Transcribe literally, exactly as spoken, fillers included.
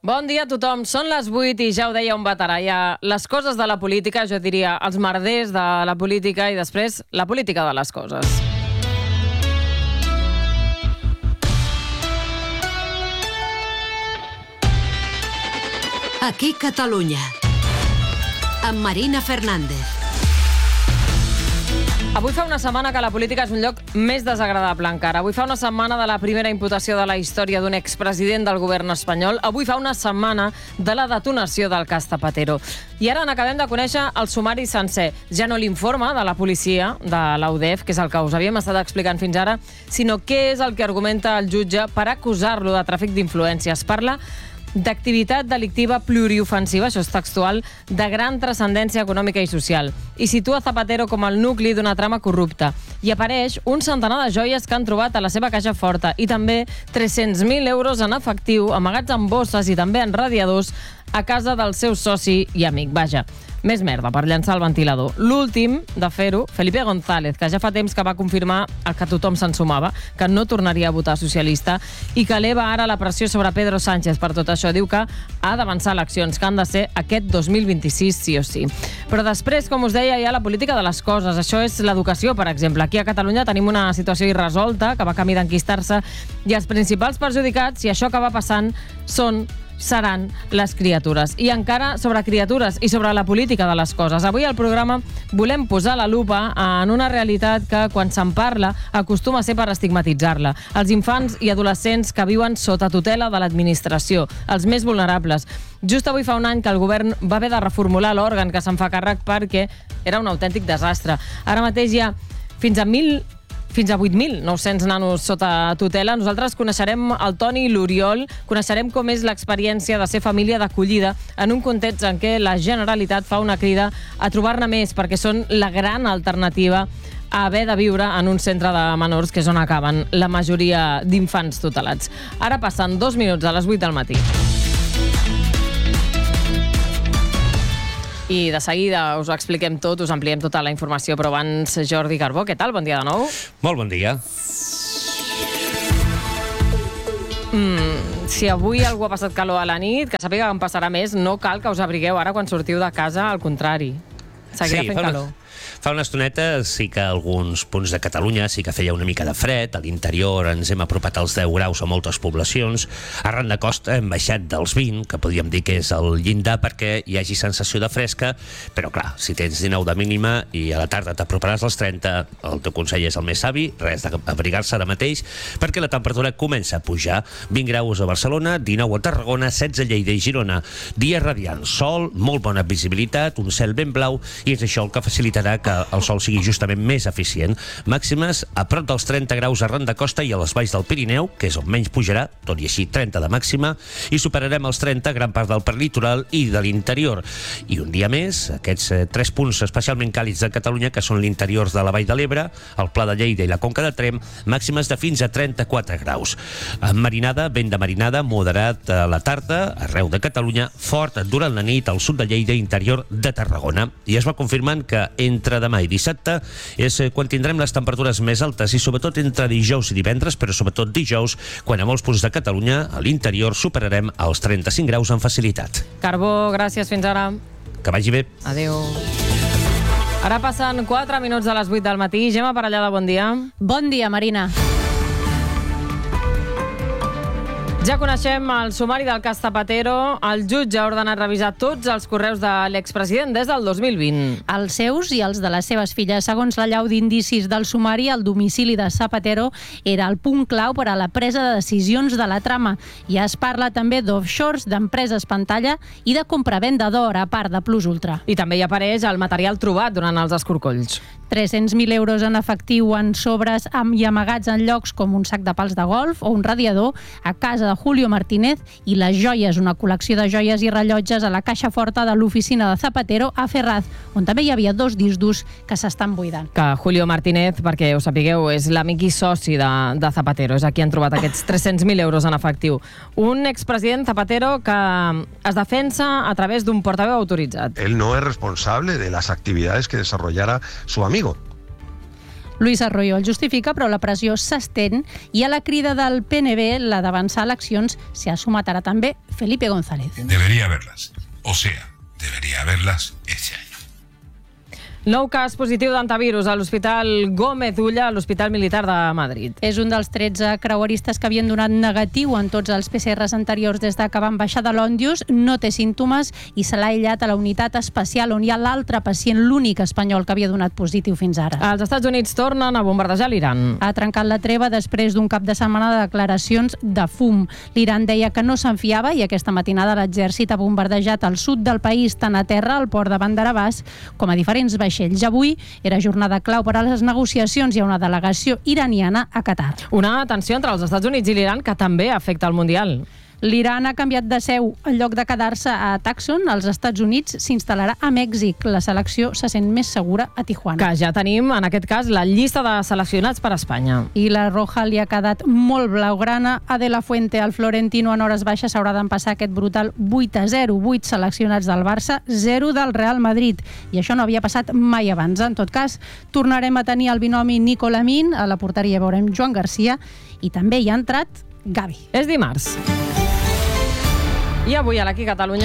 Bon dia a tothom, són les vuit i ja ho deia un veterà, hi ha les coses de la política, jo diria els merders de la política i després la política de les coses. Aquí Catalunya, amb Marina Fernández. Avui fa una setmana que la política és un lloc més desagradable encara. Avui fa una setmana de la primera imputació de la història d'un expresident del govern espanyol. Avui fa una setmana de la detonació del cas Zapatero. I ara n'acabem de conèixer el sumari sencer. Ja no l'informe de la policia, de la U D E F, que és el que us havíem estat explicant fins ara, sinó què és el que argumenta el jutge per acusar-lo de tràfic d'influències. Parla d'activitat delictiva pluriofensiva, això és textual, de gran transcendència econòmica i social. I situa Zapatero com el nucli d'una trama corrupta. I apareix un centenar de joies que han trobat a la seva caixa forta i també tres-cents mil euros en efectiu amagats en bosses i també en radiadors a casa del seu soci i amic. Vaja, més merda per llançar el ventilador. L'últim de fer-ho, Felipe González, que ja fa temps que va confirmar el que tothom se'n sumava, que no tornaria a votar socialista i que eleva ara la pressió sobre Pedro Sánchez per tot això. Diu que ha d'avançar eleccions, que han de ser aquest dos mil vint-i-sis sí o sí. Però després, com us deia, hi ha la política de les coses. Això és l'educació, per exemple. Aquí a Catalunya tenim una situació irresolta que va camí d'enquistar-se i els principals perjudicats, i això que va passant, són seran les criatures. I encara sobre criatures i sobre la política de les coses. Avui al programa volem posar la lupa en una realitat que, quan se'n parla, acostuma a ser per estigmatitzar-la. Els infants i adolescents que viuen sota tutela de l'administració, els més vulnerables. Just avui fa un any que el govern va haver de reformular l'òrgan que se'n fa càrrec perquè era un autèntic desastre. Ara mateix hi ha fins a mil fins a vuit mil nou-cents nanos sota tutela. Nosaltres coneixerem el Toni i l'Oriol, coneixerem com és l'experiència de ser família d'acollida en un context en què la Generalitat fa una crida a trobar-ne més, perquè són la gran alternativa a haver de viure en un centre de menors, que és on acaben la majoria d'infants tutelats. Ara passen dos minuts a les vuit del matí. I de seguida us ho expliquem tot, us ampliem tota la informació, però abans, Jordi Carbó, què tal? Bon dia de nou. Molt bon dia. Mm, si avui algú ha passat calor a la nit, que sàpiga que en passarà més, no cal que us abrigueu ara quan sortiu de casa, al contrari. Seguirà sí, fent fa calor. Una... Fa una estoneta sí que alguns punts de Catalunya sí que feia una mica de fred. A l'interior ens hem apropat als deu graus a moltes poblacions. Arran de costa hem baixat dels vint, que podríem dir que és el llindar perquè hi hagi sensació de fresca, però clar, si tens dinou de mínima i a la tarda t'aproparàs als trenta, el teu consell és el més savi, res d'abrigar-se ara mateix, perquè la temperatura comença a pujar. vint graus a Barcelona, dinou a Tarragona, setze a Lleida i Girona. Dia radiant, sol, molt bona visibilitat, un cel ben blau, i és això el que facilitarà que el sol sigui justament més eficient. Màximes a prop dels trenta graus arran de costa i a les valls del Pirineu, que és on menys pujarà, tot i així trenta de màxima, i superarem els trenta gran part del perlitoral i de l'interior. I un dia més, aquests eh, tres punts especialment càlids de Catalunya, que són l'interior de la Vall de l'Ebre, el Pla de Lleida i la Conca de Tremp, màximes de fins a trenta-quatre graus. En marinada, vent de marinada, moderat a la tarda, arreu de Catalunya, fort durant la nit al sud de Lleida i interior de Tarragona. I es va confirmant que entre demà i dissabte és quan tindrem les temperatures més altes, i sobretot entre dijous i divendres, però sobretot dijous, quan a molts punts de Catalunya, a l'interior, superarem els trenta-cinc graus amb facilitat. Carbó, gràcies, fins ara. Que vagi bé. Adéu. Ara passen quatre minuts de les vuit del matí. Gemma Parellada, bon dia. Bon dia, Marina. Ja coneixem el sumari del cas Zapatero. El jutge ha ordenat revisar tots els correus de l'expresident des del dos mil vint. Els seus i els de les seves filles. Segons la llau d'indicis del sumari, el domicili de Zapatero era el punt clau per a la presa de decisions de la trama. I es parla també d'offshores, d'empreses pantalla i de compravenda d'or, a part de Plus Ultra. I també hi apareix el material trobat durant els escorcolls. tres-cents mil euros en efectiu en sobres i amagats en llocs com un sac de pals de golf o un radiador a casa de Julio Martínez, i les joies, una col·lecció de joies i rellotges a la caixa forta de l'oficina de Zapatero a Ferraz, on també hi havia dos discs durs que s'estan buidant. Que Julio Martínez, perquè ho sapigueu, és l'amic i soci de, de Zapatero. És aquí han trobat aquests tres-cents mil euros en efectiu. Un expresident Zapatero que es defensa a través d'un portaveu autoritzat. Él no es responsable de las actividades que desarrollara su amigo. Luis Arroyo el justifica, però la pressió s'estén i a la crida del P N B, la d'avançar eleccions, s'hi ha sumat ara també Felipe González. Debería haberlas, o sea, debería haberlas ese año. Nou cas positiu d'antivirus a l'Hospital Gómez Ulla, a l'Hospital Militar de Madrid. És un dels tretze creueristes que havien donat negatiu en tots els P C Rs anteriors des que van baixar de l'Òndius, no té símptomes i se l'ha aïllat a la unitat especial on hi ha l'altre pacient, l'únic espanyol que havia donat positiu fins ara. Els Estats Units tornen a bombardejar l'Iran. Ha trencat la treva després d'un cap de setmana de declaracions de fum. L'Iran deia que no se'n fiava i aquesta matinada l'exèrcit ha bombardejat el sud del país, tant a terra, al port de Bandar Abbas, com a diferents vaixells. Avui era jornada clau per a les negociacions i a una delegació iraniana a Qatar. Una tensió entre els Estats Units i l'Iran que també afecta el Mundial. L'Iran ha canviat de seu. En lloc de quedar-se a Tucson, als Estats Units, s'instal·larà a Mèxic. La selecció se sent més segura a Tijuana. Que ja tenim, en aquest cas, la llista de seleccionats per a Espanya. I la Roja li ha quedat molt blaugrana a De La Fuente. El Florentino en hores baixes haurà d'empassar aquest brutal vuit a zero. vuit seleccionats del Barça, zero del Real Madrid. I això no havia passat mai abans. En tot cas, tornarem a tenir el binomi Nico Lamín. A la porteria veurem Joan Garcia. I també hi ha entrat Gavi. És dimarts. I avui a l'Aquí Catalunya